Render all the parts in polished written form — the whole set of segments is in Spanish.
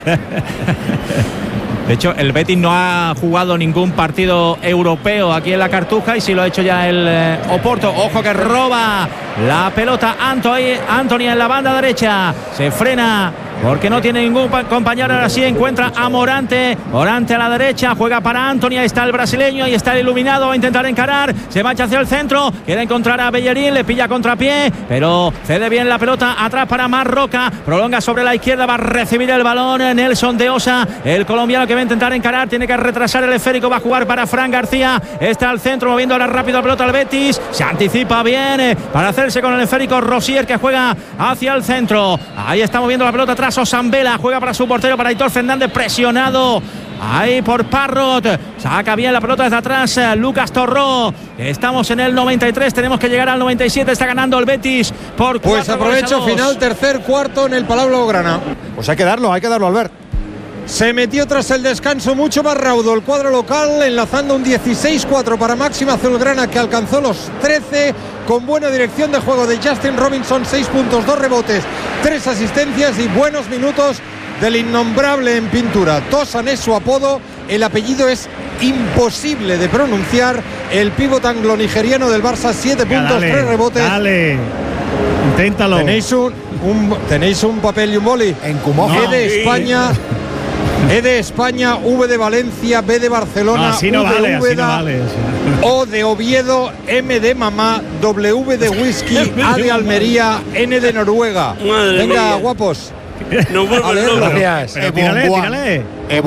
De hecho, el Betis no ha jugado ningún partido europeo aquí en la Cartuja y sí lo ha hecho ya el Oporto. Ojo que roba la pelota Antony en la banda derecha. Se frena porque no tiene ningún compañero. Ahora sí encuentra a Morante. Morante a la derecha, juega para Antony. Ahí está el brasileño, ahí está el iluminado. Va a intentar encarar, se marcha hacia el centro. Quiere encontrar a Bellerín, le pilla contrapié, pero cede bien la pelota atrás para Marroca. Prolonga sobre la izquierda, va a recibir el balón Nelson de Osa, el colombiano que va a intentar encarar. Tiene que retrasar el esférico, va a jugar para Fran García. Está al centro, moviendo ahora rápido la pelota al Betis. Se anticipa bien para hacerse con el esférico Rosier, que juega hacia el centro. Ahí está moviendo la pelota atrás Osambela, juega para su portero, para Aitor Fernández, presionado ahí por Parrot. Saca bien la pelota desde atrás Lucas Torró. Estamos en el 93, tenemos que llegar al 97. Está ganando el Betis por 4 Pues aprovecho, final, tercer cuarto en el Palau Blaugrana. Pues hay que darlo, Albert. Se metió tras el descanso mucho más raudo el cuadro local, enlazando un 16-4 para Máxima Azulgrana, que alcanzó los 13, con buena dirección de juego de Justin Robinson, 6 puntos, 2 rebotes, 3 asistencias y buenos minutos del innombrable en pintura. Tosan es su apodo, el apellido es imposible de pronunciar. El pívot anglo-nigeriano del Barça, 7 puntos, 3 rebotes. Dale, inténtalo. ¿Tenéis un papel y un boli? En Cumoja. E de España, E de España, V de Valencia, B de Barcelona, así no vale, así no vale. O de Oviedo, M de Mamá, W de Whisky, A de Almería, N de Noruega. Venga, guapos. No vuelvo loco. Gracias. Tírale.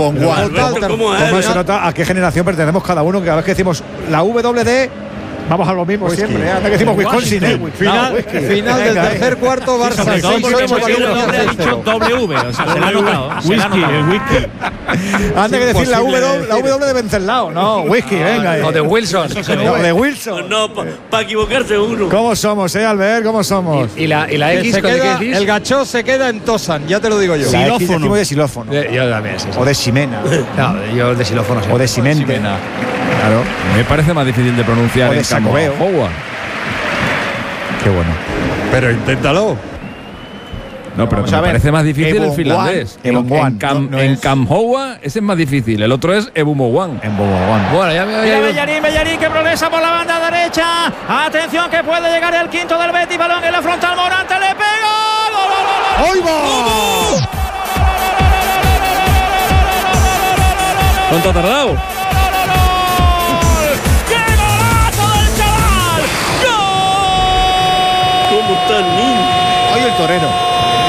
¿Cómo se nota a qué generación pertenecemos cada uno? Que cada vez que decimos la WD, vamos a lo mismo Whisky. Siempre. Hasta que decimos Wisconsin, Final del tercer cuarto, Barça 6-8, Valencia ha dicho W, o sea, se lo ha notado. El whisky. Antes que decir la W de Venceslao. No, whisky, venga. O de Wilson. O de Wilson. No, para equivocarse uno. ¿Cómo somos, Albert? ¿Cómo somos? Y la X, ¿con qué decís? El gachó se queda en Tosan, ya te lo digo yo. La X decimos de xilófono. Yo también, sí. O de Ximena. No, yo de xilófono. Sí. O de Simente. Claro. Me parece más difícil de pronunciar O de en Sacobeo. Camp Qué bueno. Pero inténtalo. No, pero Vamos me a ver. parece más difícil el finlandés. Ebonguan. En Camp ese es más difícil. El otro es Ebumowan. En Boboguan. Bueno, ya me Mira Bellerín que progresa por la banda derecha. Atención que puede llegar el quinto del Betis. Balón en la frontal, Morante le pega. ¡Ahí va! ¿Cuánto ha tardado? ¿Cómo está el niño? ¡Ay, el torero!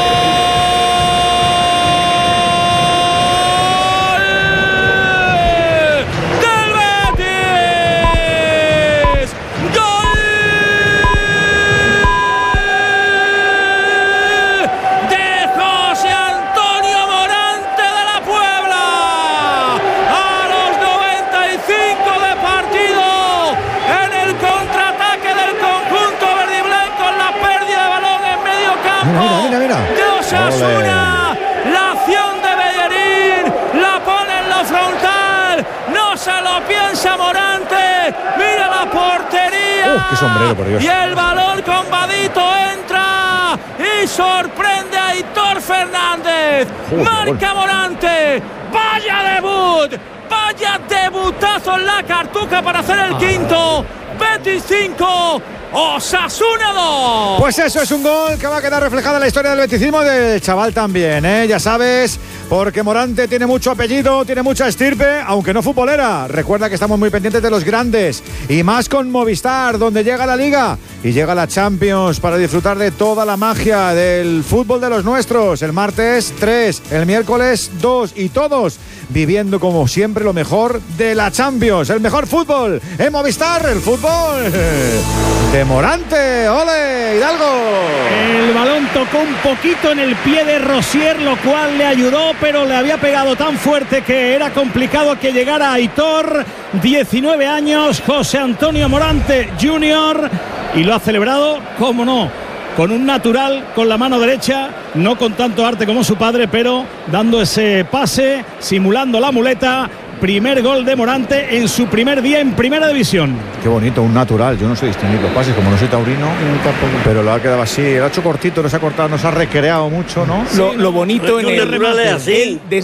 Mira. De Osasuna, la acción de Bellerín, la pone en la frontal, no se lo piensa Morante, mira la portería. ¡Qué sombrero, por Dios! Y el balón con Vadito entra y sorprende a Aitor Fernández. Marca Morante, vaya debut, vaya debutazo en la Cartuja para hacer el quinto. Betis 5, Osasuna 2. Pues eso es un gol que va a quedar reflejado en la historia del beticismo del chaval también, ¿eh? Ya sabes, porque Morante tiene mucho apellido, tiene mucha estirpe, aunque no futbolera. Recuerda que estamos muy pendientes de los grandes y más con Movistar, donde llega la Liga y llega la Champions para disfrutar de toda la magia del fútbol de los nuestros. El martes 3, el miércoles 2 y todos viviendo como siempre lo mejor de la Champions, el mejor fútbol en Movistar, el fútbol de Morante. ¡Ole, Hidalgo! El balón tocó un poquito en el pie de Rosier, lo cual le ayudó, pero le había pegado tan fuerte que era complicado que llegara Aitor. 19 años, José Antonio Morante Jr. y lo ha celebrado, cómo no, con un natural, con la mano derecha, no con tanto arte como su padre, pero dando ese pase, simulando la muleta. Primer gol de Morante en su primer día en Primera División. Qué bonito, un natural. Yo no sé distinguir los pases, como no soy taurino, pero lo ha quedado así. Lo ha hecho cortito, no se ha cortado, no se ha recreado mucho, ¿no? Lo bonito Es en que un el natural es así.